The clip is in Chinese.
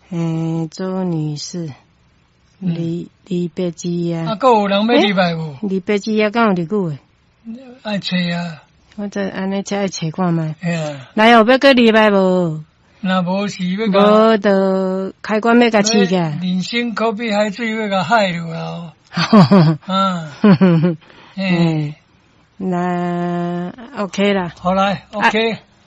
周女士，李白字啊。 还有人要礼拜无？ 李白字啊，敢有日久诶？ 爱找啊。 我这安尼才爱找看觅。 啊。 来后要搁礼拜无？ 若无是要无就开关要甲试起。 人生可比海水要甲海落啊！啊， 那 OK 啦。 好来 ，OK。